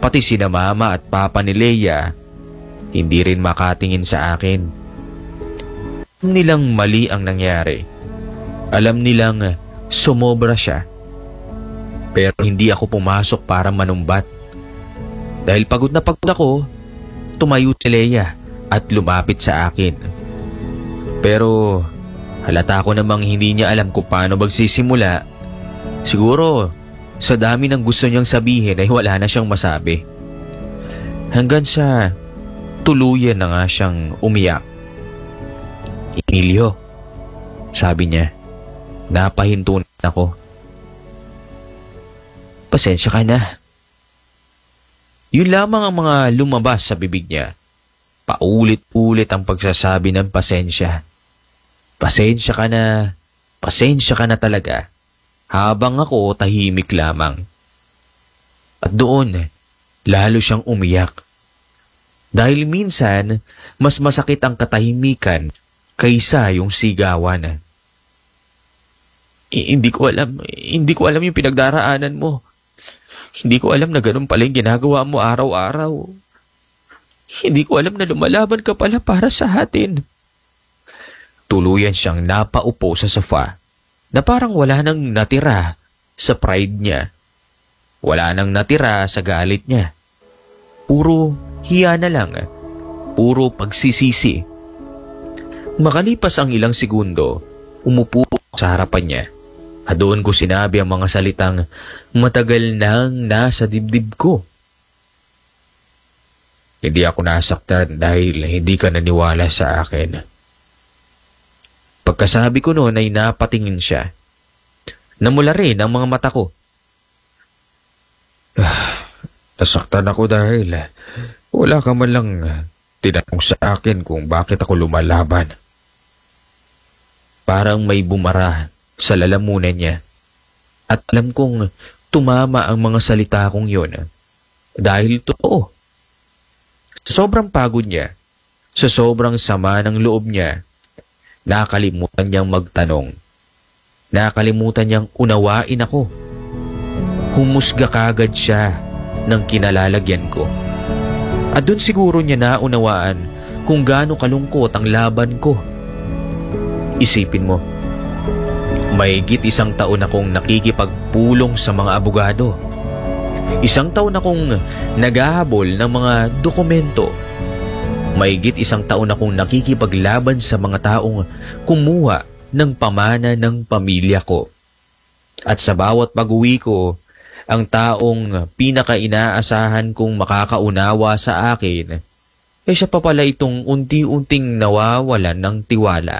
Pati sina mama at papa ni Leia, hindi rin makatingin sa akin. Alam nilang mali ang nangyari. Alam nilang sumobra siya. Pero hindi ako pumasok para manumbat. Dahil pagod na pagod ako, tumayo si Leia at lumapit sa akin. Pero halata ko namang hindi niya alam kung paano magsisimula. Siguro sa dami ng gusto niyang sabihin ay wala na siyang masabi. Hanggang sa tuluyan na nga siyang umiyak. "Emilio," sabi niya, napahinto na ako. "Pasensya ka na." Yun lamang ang mga lumabas sa bibig niya. Paulit-ulit ang pagsasabi ng pasensya. Pasensya ka na talaga. Habang ako tahimik lamang. At doon, lalo siyang umiyak. Dahil minsan, mas masakit ang katahimikan kaysa yung sigawan. Hindi ko alam yung pinagdaraanan mo. Hindi ko alam na ganun pala yung ginagawa mo araw-araw. Hindi ko alam na lumalaban ka pala para sa atin. Tuluyan siyang napaupo sa sofa na parang wala nang natira sa pride niya. Wala nang natira sa galit niya. Puro hiya na lang. Puro pagsisisi. Makalipas ang ilang segundo, umupo sa harapan niya. At doon ko sinabi ang mga salitang matagal nang nasa dibdib ko. "Hindi ako nasaktan dahil hindi ka naniwala sa akin." Pagkasabi ko noon ay napatingin siya. Namula rin ang mga mata ko. "Nasaktan ako dahil wala ka man lang tinanong sa akin kung bakit ako lumalaban." Parang may bumara sa lalamunan niya. At alam kong tumama ang mga salita kong yun. Dahil totoo. Sa sobrang pagod niya, sa sobrang sama ng loob niya, nakalimutan niyang magtanong. Nakalimutan niyang unawain ako. Humusga kagad siya ng kinalalagyan ko. At doon siguro niya naunawaan kung gaano kalungkot ang laban ko. Isipin mo, mahigit 1 taon akong nakikipagpulong sa mga abogado. 1 taon akong naghahabol ng mga dokumento. Mahigit 1 taon akong nakikipaglaban sa mga taong kumuha ng pamana ng pamilya ko. At sa bawat pag-uwi ko, ang taong pinaka-inaasahan kong makakaunawa sa akin, siya pa pala itong unti-unting nawawalan ng tiwala.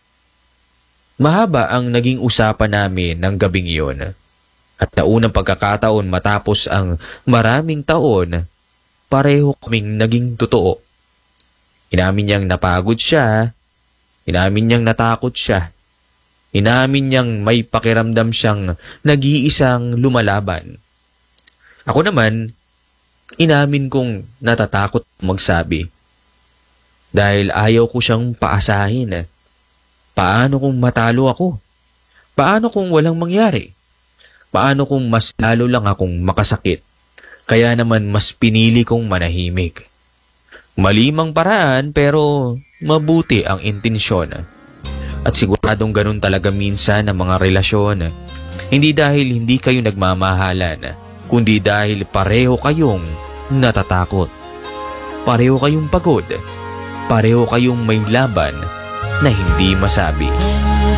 Mahaba ang naging usapan namin ng gabing iyon. At sa unang pagkakataon matapos ang maraming taon, pareho kaming naging totoo. Inamin niyang napagod siya, inamin niyang natakot siya, inamin niyang may pakiramdam siyang nag-iisang lumalaban. Ako naman, inamin kong natatakot magsabi. Dahil ayaw ko siyang paasahin. Paano kung matalo ako? Paano kung walang mangyari? Paano kung mas lalo lang akong makasakit? Kaya naman mas pinili kong manahimik. Malimang paraan pero mabuti ang intensyon. At siguradong ganun talaga minsan ang mga relasyon. Hindi dahil hindi kayo nagmamahalan, kundi dahil pareho kayong natatakot. Pareho kayong pagod. Pareho kayong may laban na hindi masabi.